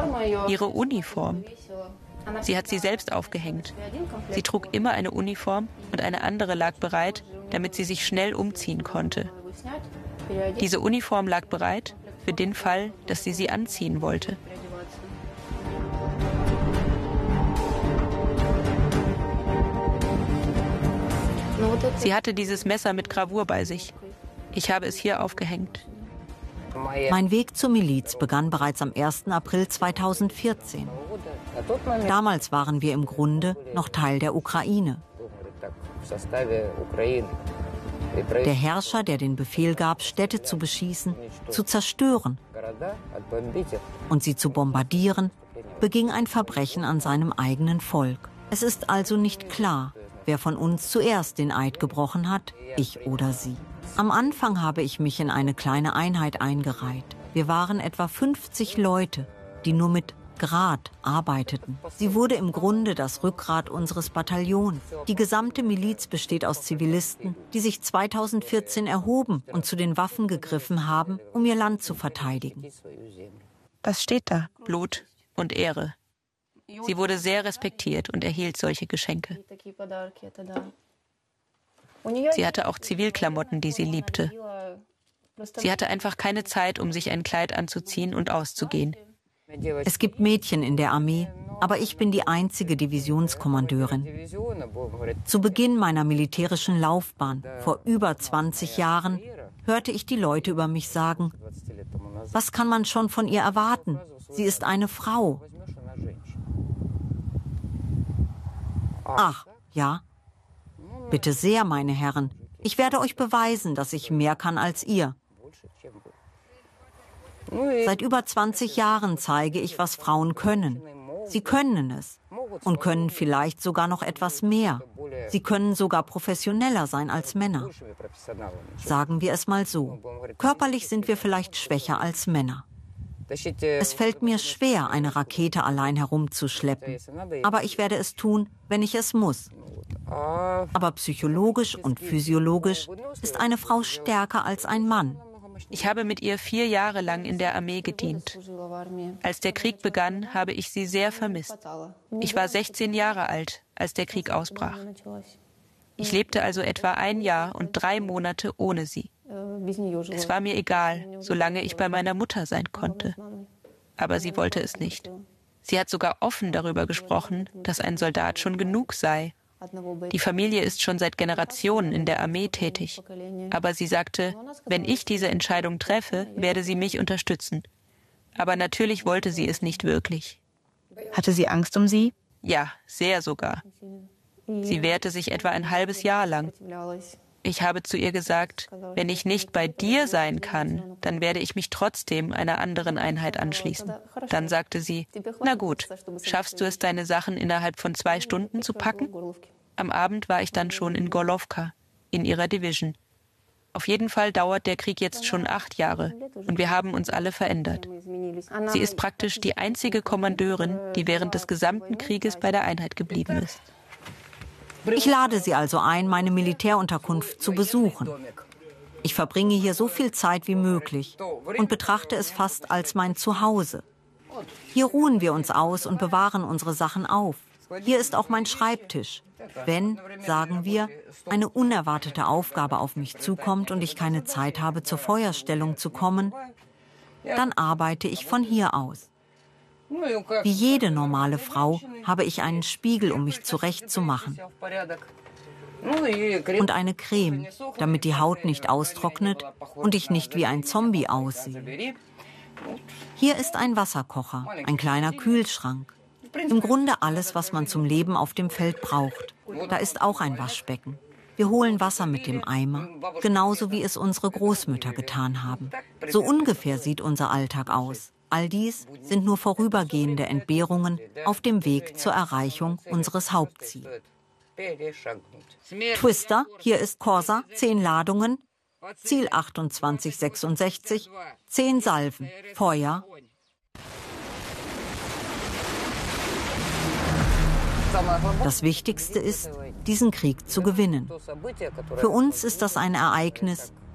Ihre Uniform. Sie hat sie selbst aufgehängt. Sie trug immer eine Uniform und eine andere lag bereit, damit sie sich schnell umziehen konnte. Diese Uniform lag bereit für den Fall, dass sie anziehen wollte. Sie hatte dieses Messer mit Gravur bei sich. Ich habe es hier aufgehängt. Mein Weg zur Miliz begann bereits am 1. April 2014. Damals waren wir im Grunde noch Teil der Ukraine. Der Herrscher, der den Befehl gab, Städte zu beschießen, zu zerstören und sie zu bombardieren, beging ein Verbrechen an seinem eigenen Volk. Es ist also nicht klar, wer von uns zuerst den Eid gebrochen hat, ich oder sie. Am Anfang habe ich mich in eine kleine Einheit eingereiht. Wir waren etwa 50 Leute, die nur mit Grad arbeiteten. Sie wurde im Grunde das Rückgrat unseres Bataillons. Die gesamte Miliz besteht aus Zivilisten, die sich 2014 erhoben und zu den Waffen gegriffen haben, um ihr Land zu verteidigen. Was steht da? Blut und Ehre. Sie wurde sehr respektiert und erhielt solche Geschenke. Sie hatte auch Zivilklamotten, die sie liebte. Sie hatte einfach keine Zeit, um sich ein Kleid anzuziehen und auszugehen. Es gibt Mädchen in der Armee, aber ich bin die einzige Divisionskommandeurin. Zu Beginn meiner militärischen Laufbahn, vor über 20 Jahren, hörte ich die Leute über mich sagen: Was kann man schon von ihr erwarten? Sie ist eine Frau. Ach, ja? Bitte sehr, meine Herren. Ich werde euch beweisen, dass ich mehr kann als ihr. Seit über 20 Jahren zeige ich, was Frauen können. Sie können es und können vielleicht sogar noch etwas mehr. Sie können sogar professioneller sein als Männer. Sagen wir es mal so. Körperlich sind wir vielleicht schwächer als Männer. Es fällt mir schwer, eine Rakete allein herumzuschleppen. Aber ich werde es tun, wenn ich es muss. Aber psychologisch und physiologisch ist eine Frau stärker als ein Mann. Ich habe mit ihr 4 Jahre lang in der Armee gedient. Als der Krieg begann, habe ich sie sehr vermisst. Ich war 16 Jahre alt, als der Krieg ausbrach. Ich lebte also etwa 1 Jahr und 3 Monate ohne sie. Es war mir egal, solange ich bei meiner Mutter sein konnte. Aber sie wollte es nicht. Sie hat sogar offen darüber gesprochen, dass ein Soldat schon genug sei. Die Familie ist schon seit Generationen in der Armee tätig. Aber sie sagte, wenn ich diese Entscheidung treffe, werde sie mich unterstützen. Aber natürlich wollte sie es nicht wirklich. Hatte sie Angst um Sie? Ja, sehr sogar. Sie wehrte sich etwa ein halbes Jahr lang. Ich habe zu ihr gesagt, wenn ich nicht bei dir sein kann, dann werde ich mich trotzdem einer anderen Einheit anschließen. Dann sagte sie, na gut, schaffst du es, deine Sachen innerhalb von 2 Stunden zu packen? Am Abend war ich dann schon in Gorlovka, in ihrer Division. Auf jeden Fall dauert der Krieg jetzt schon 8 Jahre und wir haben uns alle verändert. Sie ist praktisch die einzige Kommandeurin, die während des gesamten Krieges bei der Einheit geblieben ist. Ich lade Sie also ein, meine Militärunterkunft zu besuchen. Ich verbringe hier so viel Zeit wie möglich und betrachte es fast als mein Zuhause. Hier ruhen wir uns aus und bewahren unsere Sachen auf. Hier ist auch mein Schreibtisch. Wenn, sagen wir, eine unerwartete Aufgabe auf mich zukommt und ich keine Zeit habe, zur Feuerstellung zu kommen, dann arbeite ich von hier aus. Wie jede normale Frau habe ich einen Spiegel, um mich zurechtzumachen. Und eine Creme, damit die Haut nicht austrocknet und ich nicht wie ein Zombie aussehe. Hier ist ein Wasserkocher, ein kleiner Kühlschrank. Im Grunde alles, was man zum Leben auf dem Feld braucht. Da ist auch ein Waschbecken. Wir holen Wasser mit dem Eimer, genauso wie es unsere Großmütter getan haben. So ungefähr sieht unser Alltag aus. All dies sind nur vorübergehende Entbehrungen auf dem Weg zur Erreichung unseres Hauptziels. Twister, hier ist Corsa, 10 Ladungen, Ziel 2866, 10 Salven, Feuer. Das Wichtigste ist, diesen Krieg zu gewinnen. Für uns ist das ein Ereignis,